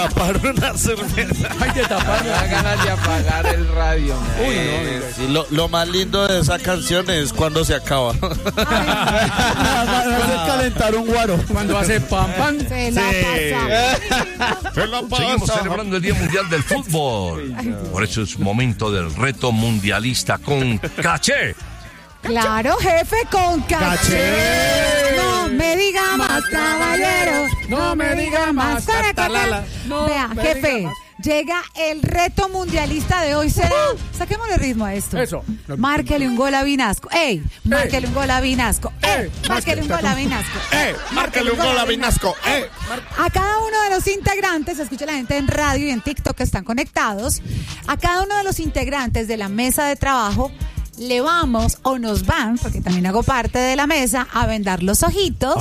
tapar una cerveza. Hay que taparla. Me da ganas de apagar el radio. Uy, no. Sí, lo más lindo de esa canción es cuando se acaba. Hacer calentar un guaro. Cuando hace pam, pam. Se la pasa. Seguimos celebrando el Día Mundial del Fútbol. Por eso es momento del reto mundialista con caché. Claro, jefe, con caché. No me diga más, caballero. No me diga más, Catalala. no Vea, me jefe, diga más. llega el reto mundialista de hoy. Será, saquémosle ritmo a esto. Eso. Márquele un gol a Vinasco. ¡Ey! Márquele un gol a Vinasco. ¡Ey! Márquele un gol a Vinasco. Márcale un gol a Vinasco. A cada uno de los integrantes, escucha la gente en radio y en TikTok que están conectados, a cada uno de los integrantes de la mesa de trabajo le vamos o nos van, porque también hago parte de la mesa, a vendar los ojitos.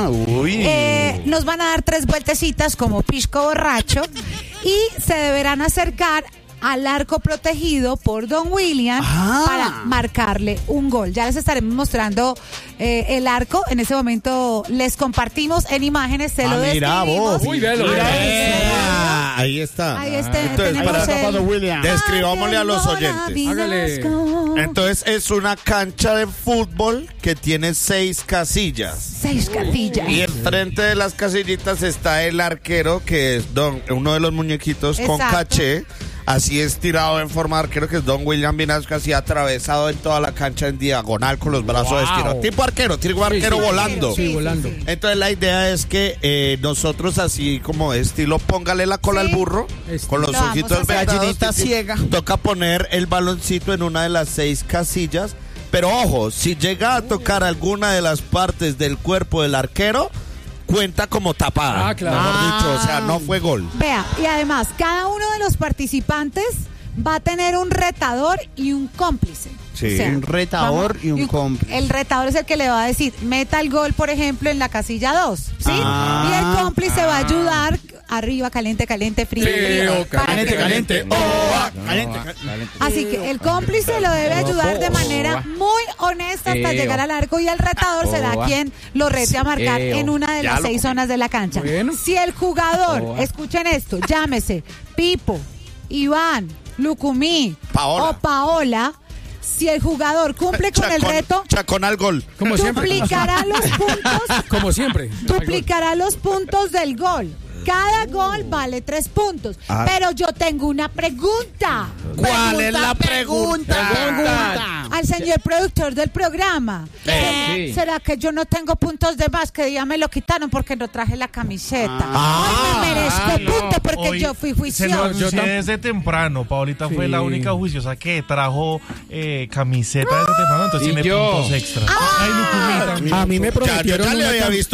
Nos van a dar 3 vueltecitas como pisco borracho y se deberán acercar al arco protegido por Don William para marcarle un gol. Ya les estaremos mostrando el arco. En ese momento les compartimos en imágenes, se lo mira describimos. vos. Uy, velo. Ahí está. Ahí está. Entonces, tenemos para William. Describámosle a los oyentes. Hágale. Entonces es una cancha de fútbol que tiene 6 casillas. 6 casillas. Y enfrente de las casillitas está el arquero, que es uno de los muñequitos con Exacto. caché. Así estirado en forma de arquero, que es Don William Vinasco, así atravesado en toda la cancha en diagonal con los brazos estirados. Tipo arquero volando. Sí, volando. Entonces la idea es que nosotros así como estilo póngale la cola al burro, con los Lo vamos a ojitos hacer. vendados, Gallinita ciega. toca poner el baloncito en una de las 6 casillas, pero ojo, si llega a tocar alguna de las partes del cuerpo del arquero, cuenta como tapada. Ah, claro. Mejor dicho, o sea, no fue gol. Vea, y además, cada uno de los participantes va a tener un retador y un cómplice. Sí. Un retador y un cómplice. El retador es el que le va a decir, meta el gol, por ejemplo, en la casilla 2, ¿sí? Y el cómplice va a ayudar, arriba, caliente, caliente, frío, frío. Caliente, caliente. Caliente. Así que el cómplice lo debe ayudar de manera muy honesta hasta llegar al arco y el retador será quien lo rete a marcar en una de las 6 zonas de la cancha. Bueno. Si el jugador, escuchen esto, llámese Pipo, Iván, Lucumí Paola. o Paola, si el jugador cumple con el reto, Chacón al gol. Como siempre. duplicará los puntos, Como siempre. duplicará los puntos del gol. Cada gol vale 3 puntos. Pero yo tengo una pregunta. ¿Cuál es la pregunta? Al señor productor del programa. Sí. ¿Será que yo no tengo puntos de más? Que día me lo quitaron porque no traje la camiseta. Ay, me merezco puntos porque Hoy yo fui se lo juiciosa. anuncié desde temprano. Paolita fue la única juiciosa que trajo camiseta desde temprano, entonces Y tiene yo. puntos extra. Ay, Lucumita. A mí me Ya, yo prometieron ya le una había cam- visto